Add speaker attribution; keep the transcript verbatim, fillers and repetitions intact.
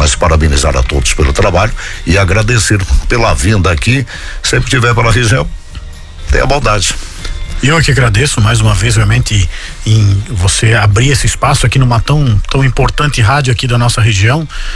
Speaker 1: Mas parabenizar a todos pelo trabalho e agradecer pela vinda aqui. Sempre que tiver pela região, tenha bondade.
Speaker 2: Eu que agradeço mais uma vez, realmente, em você abrir esse espaço aqui numa tão, tão importante rádio aqui da nossa região.